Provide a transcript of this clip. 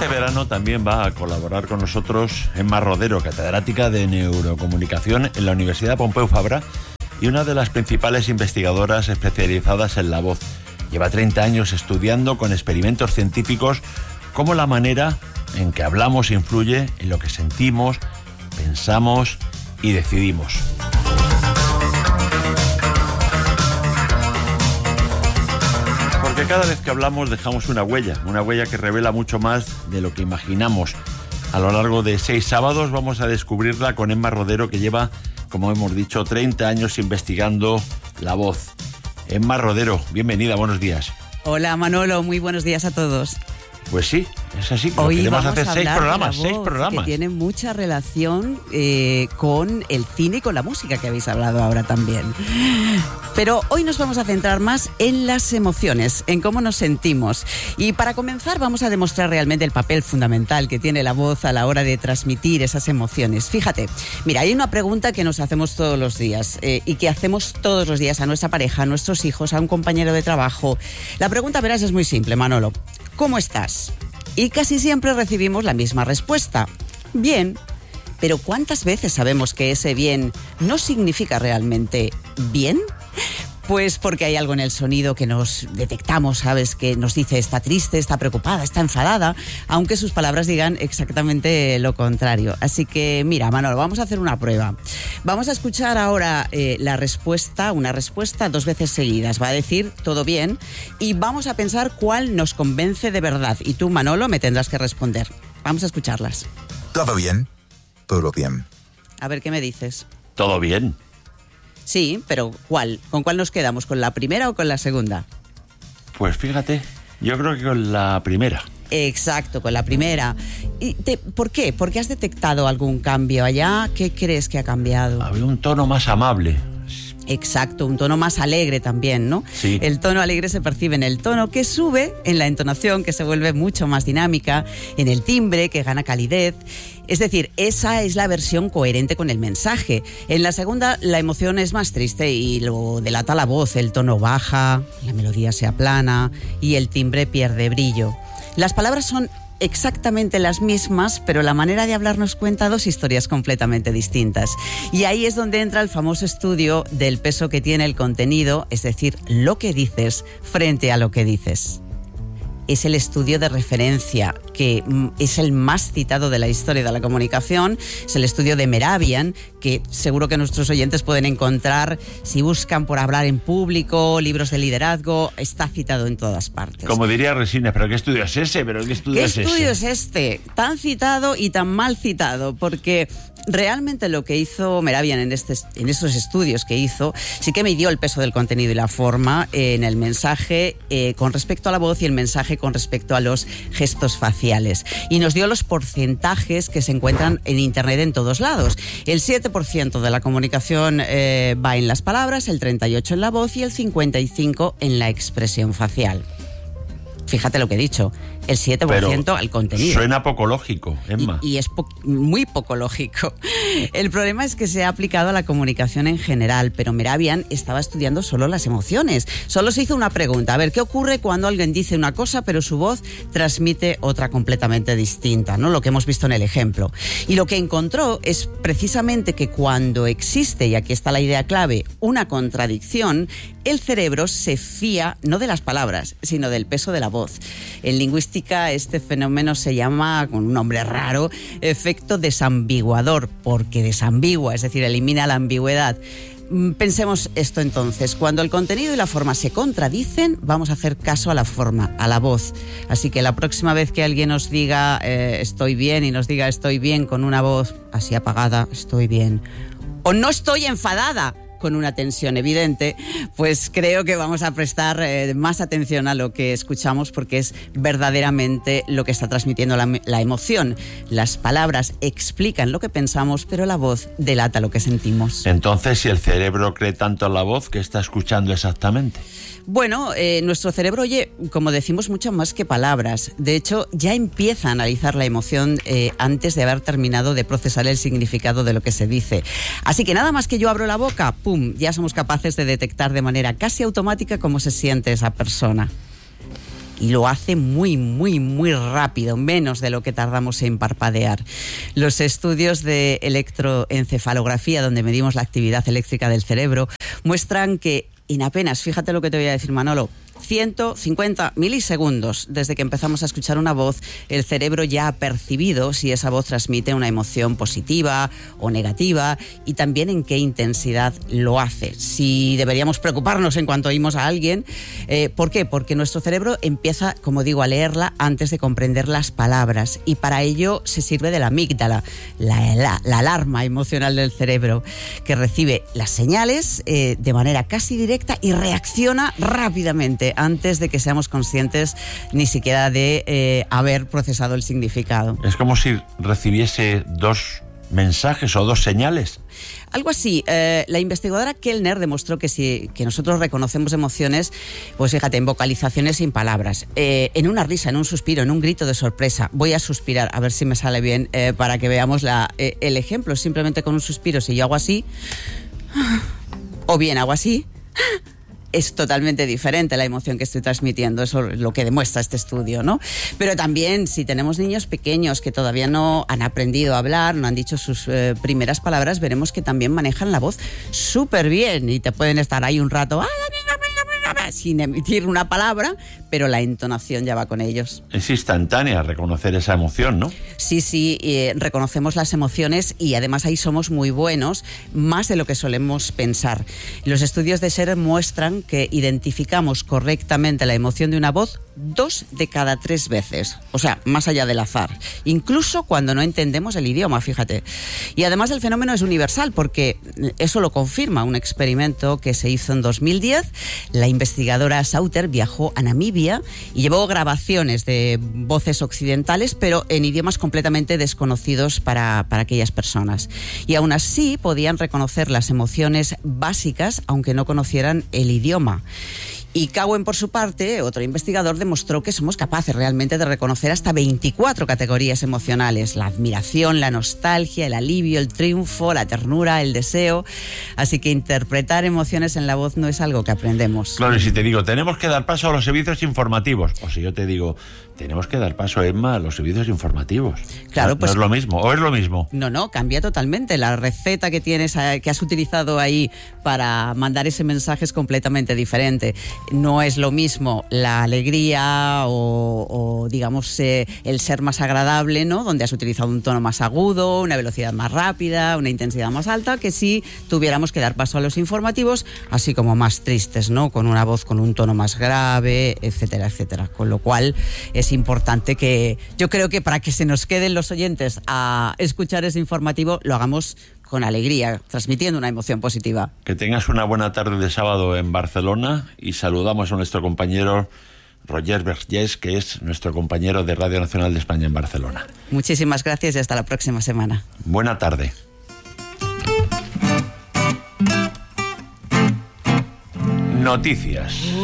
este verano también va a colaborar con nosotros Emma Rodero, catedrática de Neurocomunicación en la Universidad Pompeu Fabra y una de las principales investigadoras especializadas en la voz. Lleva 30 años estudiando con experimentos científicos cómo la manera en que hablamos influye en lo que sentimos, pensamos y decidimos. Porque cada vez que hablamos dejamos una huella que revela mucho más de lo que imaginamos. A lo largo de 6 sábados vamos a descubrirla con Emma Rodero, que lleva, como hemos dicho, 30 años investigando la voz. Emma Rodero, bienvenida, buenos días. Hola Manolo, muy buenos días a todos. Pues sí, es así. Hoy queremos vamos hacer a 6 hablar programas, de la 6 voz, programas. Que tiene mucha relación con el cine y con la música que habéis hablado ahora también. Pero hoy nos vamos a centrar más en las emociones, en cómo nos sentimos. Y para comenzar vamos a demostrar realmente el papel fundamental que tiene la voz a la hora de transmitir esas emociones. Fíjate, mira, hay una pregunta que nos hacemos todos los días y que hacemos todos los días a nuestra pareja, a nuestros hijos, a un compañero de trabajo. La pregunta, verás, es muy simple, Manolo. ¿Cómo estás? Y casi siempre recibimos la misma respuesta. Bien. Pero ¿cuántas veces sabemos que ese bien no significa realmente bien? Pues porque hay algo en el sonido que nos detectamos, ¿sabes? Que nos dice está triste, está preocupada, está enfadada, aunque sus palabras digan exactamente lo contrario. Así que, mira, Manolo, vamos a hacer una prueba. Vamos a escuchar ahora una respuesta 2 veces seguidas. Va a decir todo bien y vamos a pensar cuál nos convence de verdad. Y tú, Manolo, me tendrás que responder. Vamos a escucharlas. Todo bien, todo bien. A ver, ¿qué me dices? Todo bien. Sí, pero ¿cuál? ¿Con cuál nos quedamos? ¿Con la primera o con la segunda? Pues fíjate, yo creo que con la primera. Exacto, con la primera. ¿Por qué? ¿Por qué has detectado algún cambio allá? ¿Qué crees que ha cambiado? Había un tono más amable. Exacto, un tono más alegre también, ¿no? Sí. El tono alegre se percibe en el tono, que sube en la entonación, que se vuelve mucho más dinámica, en el timbre, que gana calidez. Es decir, esa es la versión coherente con el mensaje. En la segunda, la emoción es más triste y lo delata la voz. El tono baja, la melodía se aplana y el timbre pierde brillo. Las palabras son exactamente las mismas, pero la manera de hablar nos cuenta 2 historias completamente distintas. Y ahí es donde entra el famoso estudio del peso que tiene el contenido, es decir, lo que dices frente a lo que dices. Es el estudio de referencia, que es el más citado de la historia de la comunicación. Es el estudio de Mehrabian, que seguro que nuestros oyentes pueden encontrar si buscan por hablar en público, libros de liderazgo. Está citado en todas partes. Como diría Resines, ¿pero qué estudio es ese? ¿Qué estudio es este? Tan citado y tan mal citado, porque realmente lo que hizo Mehrabian en estos estudios que hizo, sí que midió el peso del contenido y la forma en el mensaje con respecto a la voz y el mensaje con respecto a los gestos faciales. Y nos dio los porcentajes que se encuentran en Internet en todos lados. El 7% de la comunicación va en las palabras, el 38% en la voz y el 55% en la expresión facial. Fíjate lo que he dicho, el 7% pero al contenido. Suena poco lógico, Emma. Y es muy poco lógico. El problema es que se ha aplicado a la comunicación en general, pero Mehrabian estaba estudiando solo las emociones. Solo se hizo una pregunta, a ver, ¿qué ocurre cuando alguien dice una cosa pero su voz transmite otra completamente distinta, ¿no? Lo que hemos visto en el ejemplo. Y lo que encontró es precisamente que cuando existe, y aquí está la idea clave, una contradicción, el cerebro se fía no de las palabras, sino del peso de la voz. En lingüística este fenómeno se llama, con un nombre raro, efecto desambiguador, porque desambigua, es decir, elimina la ambigüedad. Pensemos esto entonces, cuando el contenido y la forma se contradicen, vamos a hacer caso a la forma, a la voz. Así que la próxima vez que alguien nos diga estoy bien y nos diga estoy bien con una voz así apagada, estoy bien, o no estoy enfadada, con una tensión evidente, pues creo que vamos a prestar más atención a lo que escuchamos, porque es verdaderamente lo que está transmitiendo la emoción. Las palabras explican lo que pensamos, pero la voz delata lo que sentimos. Entonces, si el cerebro cree tanto en la voz, ¿qué está escuchando exactamente? Bueno, nuestro cerebro oye, como decimos, mucho más que palabras. De hecho, ya empieza a analizar la emoción antes de haber terminado de procesar el significado de lo que se dice. Así que nada más que yo abro la boca, ¡pum!, ya somos capaces de detectar de manera casi automática cómo se siente esa persona. y lo hace muy, muy, muy rápido, menos de lo que tardamos en parpadear. Los estudios de electroencefalografía, donde medimos la actividad eléctrica del cerebro, muestran que en apenas, fíjate lo que te voy a decir, Manolo, 150 milisegundos desde que empezamos a escuchar una voz, el cerebro ya ha percibido si esa voz transmite una emoción positiva o negativa y también en qué intensidad lo hace. Si deberíamos preocuparnos en cuanto oímos a alguien, ¿por qué? Porque nuestro cerebro empieza, como digo, a leerla antes de comprender las palabras y para ello se sirve de la amígdala, la alarma emocional del cerebro, que recibe las señales de manera casi directa y reacciona rápidamente antes de que seamos conscientes ni siquiera de haber procesado el significado. Es como si recibiese dos mensajes o dos señales. Algo así. La investigadora Kellner demostró que nosotros reconocemos emociones, pues fíjate, en vocalizaciones sin palabras, en una risa, en un suspiro, en un grito de sorpresa. Voy a suspirar, a ver si me sale bien, para que veamos el ejemplo. Simplemente con un suspiro, si yo hago así, o bien hago así, es totalmente diferente la emoción que estoy transmitiendo. Eso es lo que demuestra este estudio, ¿no? Pero también, si tenemos niños pequeños que todavía no han aprendido a hablar, no han dicho sus primeras palabras, veremos que también manejan la voz súper bien y te pueden estar ahí un rato sin emitir una palabra, pero la entonación ya va con ellos. Es instantánea reconocer esa emoción, ¿no? Sí, reconocemos las emociones y además ahí somos muy buenos, más de lo que solemos pensar. Los estudios de SER muestran que identificamos correctamente la emoción de una voz 2 de cada 3 veces, o sea, más allá del azar, incluso cuando no entendemos el idioma, fíjate. Y además el fenómeno es universal, porque eso lo confirma un experimento que se hizo en 2010. La investigadora Sauter viajó a Namibia y llevó grabaciones de voces occidentales, pero en idiomas completamente desconocidos para aquellas personas. Y aún así podían reconocer las emociones básicas, aunque no conocieran el idioma. Y Cowen, por su parte, otro investigador, demostró que somos capaces realmente de reconocer hasta 24 categorías emocionales: la admiración, la nostalgia, el alivio, el triunfo, la ternura, el deseo. Así que interpretar emociones en la voz no es algo que aprendemos. Claro, y si te digo, tenemos que dar paso a los servicios informativos, o si yo te digo, tenemos que dar paso, Emma, a los servicios informativos. Claro, pues ¿no es lo mismo? ¿O es lo mismo? No, cambia totalmente. La receta que tienes, que has utilizado ahí para mandar ese mensaje es completamente diferente. No es lo mismo la alegría o digamos, el ser más agradable, ¿no? Donde has utilizado un tono más agudo, una velocidad más rápida, una intensidad más alta, que si tuviéramos que dar paso a los informativos, así como más tristes, ¿no? Con una voz con un tono más grave, etcétera, etcétera. Con lo cual es importante que, yo creo que para que se nos queden los oyentes a escuchar ese informativo, lo hagamos con alegría, transmitiendo una emoción positiva. Que tengas una buena tarde de sábado en Barcelona y saludamos a nuestro compañero Roger Vergés, que es nuestro compañero de Radio Nacional de España en Barcelona. Muchísimas gracias y hasta la próxima semana. Buena tarde. Noticias.